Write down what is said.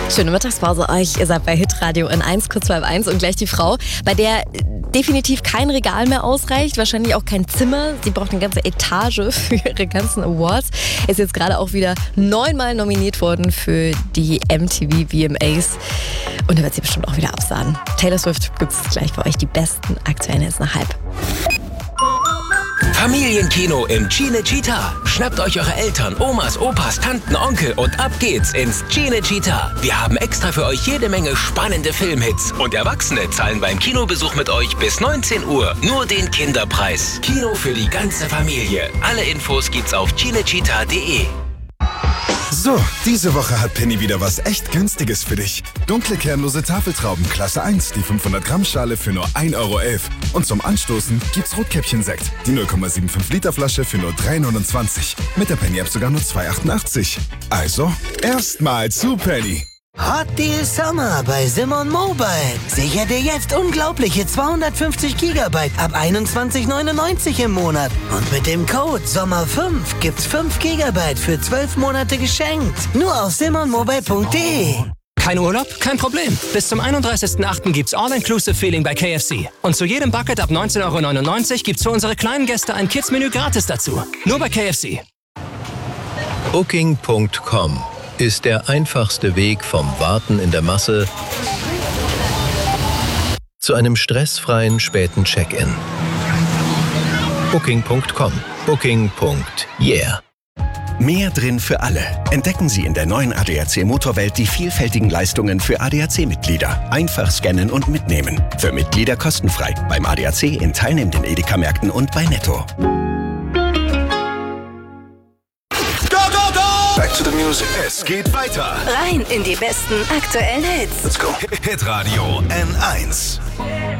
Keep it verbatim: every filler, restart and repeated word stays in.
Schöne Mittagspause euch. Ihr seid bei Hitradio N eins, kurz vor eins und gleich die Frau, bei der definitiv kein Regal mehr ausreicht, wahrscheinlich auch kein Zimmer. Sie braucht eine ganze Etage für ihre ganzen Awards. Ist jetzt gerade auch wieder neunmal nominiert worden für die M T V V M As. Und da wird sie bestimmt auch wieder absahen. Taylor Swift gibt es gleich für euch die besten aktuellen Hits nach halb. Familienkino im Cinecittà. Schnappt euch eure Eltern, Omas, Opas, Tanten, Onkel und ab geht's ins Cinecittà. Wir haben extra für euch jede Menge spannende Filmhits. Und Erwachsene zahlen beim Kinobesuch mit euch bis neunzehn Uhr nur den Kinderpreis. Kino für die ganze Familie. Alle Infos gibt's auf cinecittà punkt de. So, diese Woche hat Penny wieder was echt Günstiges für dich. Dunkle kernlose Tafeltrauben Klasse eins, die fünfhundert Gramm Schale für nur ein Euro elf. Und zum Anstoßen gibt's Rotkäppchen-Sekt, die null Komma fünfundsiebzig Liter Flasche für nur drei neunundzwanzig. Mit der Penny-App sogar nur zwei achtundachtzig. Also, erstmal zu Penny. Hot Deal Summer bei Simon Mobile. Sicher dir jetzt unglaubliche zweihundertfünfzig Gigabyte ab einundzwanzig neunundneunzig im Monat. Und mit dem Code Sommer fünf gibt's fünf Gigabyte für zwölf Monate geschenkt. Nur auf simon mobile punkt de. Kein Urlaub? Kein Problem. Bis zum einunddreißigsten achten gibt's All-Inclusive Feeling bei K F C. Und zu jedem Bucket ab neunzehn Euro neunundneunzig gibt's für unsere kleinen Gäste ein Kids-Menü gratis dazu. Nur bei K F C. Booking Punkt com ist der einfachste Weg vom Warten in der Masse zu einem stressfreien späten Check-in. Booking Punkt com. Booking. Yeah. Mehr drin für alle. Entdecken Sie in der neuen A D A C Motorwelt die vielfältigen Leistungen für A D A C-Mitglieder. Einfach scannen und mitnehmen. Für Mitglieder kostenfrei. Beim A D A C in teilnehmenden Edeka-Märkten und bei Netto. Back to the music. Es geht weiter. Rein in die besten aktuellen Hits. Let's go. Hitradio N eins.